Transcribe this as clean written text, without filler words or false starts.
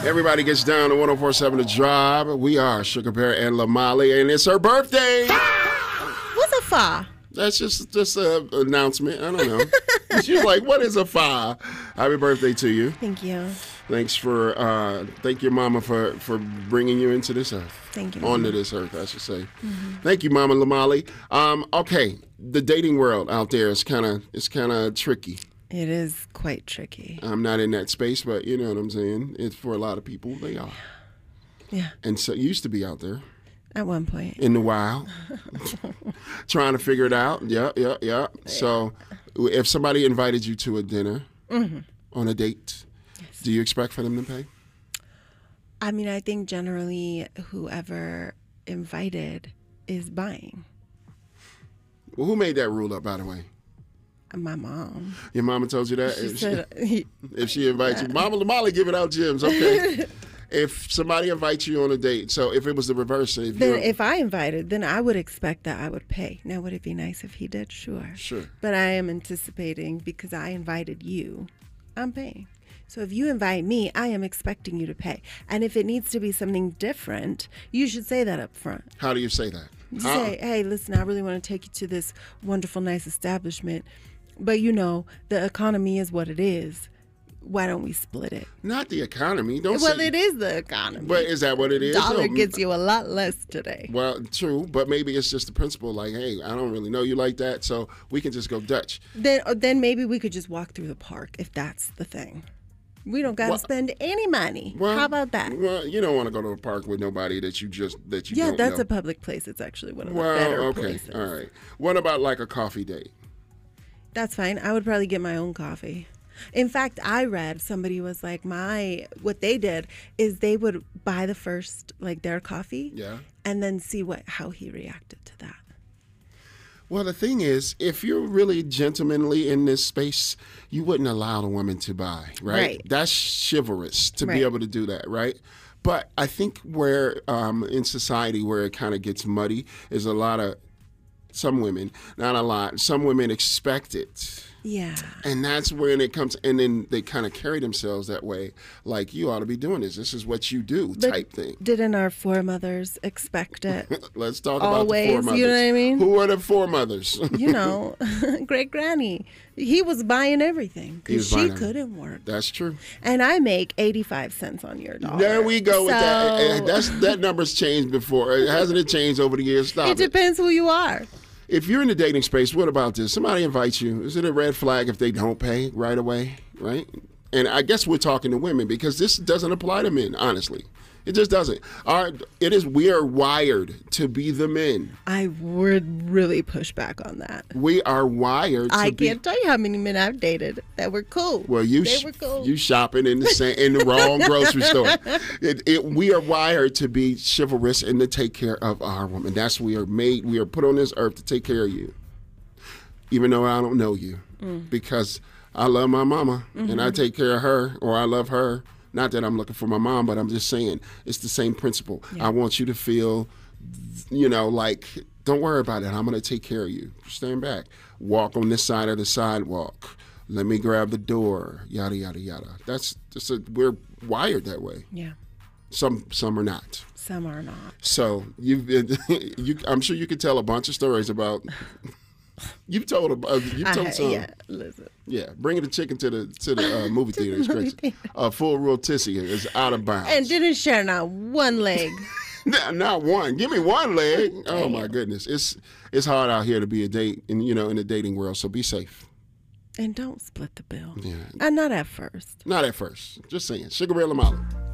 Everybody gets down to 104.7 The Drive. We are Sugar Bear and Lamali, and it's her birthday. What's a fa? That's just an announcement. I don't know. She's like, what is a fa? Happy birthday to you. Thank you. Thank your mama for bringing you into this earth. Thank you. Onto this earth, I should say. Thank you, Mama Lamali. Okay, the dating world out there is kind of tricky. It is quite tricky. I'm not in that space, but you know what I'm saying. It's for a lot of people, they are. Yeah. And so you used to be out there. At one point. In the wild. Trying to figure it out. Yeah. So if somebody invited you to a dinner on a date, yes, do you expect for them to pay? I mean, I think generally whoever invited is buying. Well, who made that rule up, by the way? My mom. Your mama told you that? She said, if she invites you, Mama Lamali giving out gems, okay. If somebody invites you on a date, so if it was the reverse. If I invited, then I would expect that I would pay. Now, would it be nice if he did? Sure. But I am anticipating because I invited you, I'm paying. So if you invite me, I am expecting you to pay. And if it needs to be something different, you should say that up front. How do you say that? You say, hey, listen, I really want to take you to this wonderful, nice establishment. But, you know, the economy is what it is. Why don't we split it? Not the economy. It is the economy. But is that what it is? Dollar gets you a lot less today. Well, true, but maybe it's just the principle. Like, hey, I don't really know you like that, so we can just go Dutch. Then maybe we could just walk through the park if that's the thing. We don't got to spend any money. Well, how about that? Well, you don't want to go to a park with nobody that you don't that's know. a public place. It's actually one of the better places. All right. What about like a coffee date? That's fine. I would probably get my own coffee. In fact, I read somebody was like, what they did is they would buy the first, like their coffee, and then see how he reacted to that. Well, the thing is, if you're really gentlemanly in this space, you wouldn't allow the woman to buy, right? That's chivalrous to be able to do that, right? But I think where in society where it kind of gets muddy is some women, not a lot, some women expect it. Yeah. And that's when it comes, and then they kind of carry themselves that way, like, you ought to be doing this. This is what you do, type thing. Didn't our foremothers expect it? Let's talk about the foremothers. You know what I mean? Who are the foremothers? You know, great granny. He was buying everything because she couldn't work. That's true. And I make 85 cents on your dollar. There we go with that. That number's changed before. Hasn't it changed over the years? Stop it. It depends who you are. If you're in the dating space, what about this? Somebody invites you. Is it a red flag if they don't pay right away, right? And I guess we're talking to women because this doesn't apply to men, honestly. It just doesn't. We are wired to be the men. I would really push back on that. We are wired to be... I can't tell you how many men I've dated that were cool. Well, they were cool. You shopping in the wrong grocery store. We are wired to be chivalrous and to take care of our woman. That's we are made. We are put on this earth to take care of you. Even though I don't know you. Because I love my mama and I take care of her, or I love her. Not that I'm looking for my mom, but I'm just saying it's the same principle. Yeah. I want you to feel, like, don't worry about it. I'm going to take care of you. Stand back. Walk on this side of the sidewalk. Let me grab the door. Yada, yada, yada. We're wired that way. Yeah. Some are not. Some are not. So I'm sure you could tell a bunch of stories about... You've told some. Yeah, listen. Yeah, bringing the chicken to the movie theater is crazy. Full rotisserie is out of bounds. And didn't share not one leg. Not one. Give me one leg. Oh my goodness, it's hard out here to be a date, in the dating world. So be safe. And don't split the bill. Yeah. And not at first. Not at first. Just saying. Sugar Bear Lamali.